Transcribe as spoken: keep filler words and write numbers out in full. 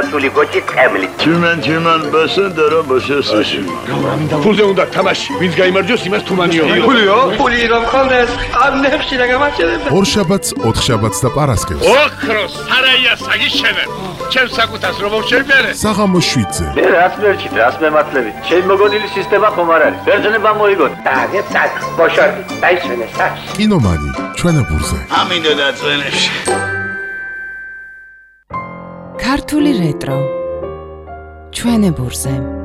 გასული გოჭი წემლით. Tümen tümen besen dara başarısın. ფულზე უნდა თამაში, ვინც გაიმარჯვოს, იმას თუმანიო. ფულიო? ფული რომ ხონდეს, ამნებში რა გამაჩერებ. ორ შაბათს, ოთხ შაბათს და პარასკევს. ოქროს სარაია საგიშენებ. ჩემს საკუთას რომ მოვშერბერე. საღამოს შვიდზე. მე რაც მერჩით, რაც მემართლებით. ჩემი მოგონილი სისტემა ხომ არ არის. ბერძნება მოიგოთ. დაგე წაკ, ბოშორდი, დაისვენე საშ. კინომანი, ჩვენებურზე. Amin da წერებში. ქართული რეტრო ჩვენებურზე.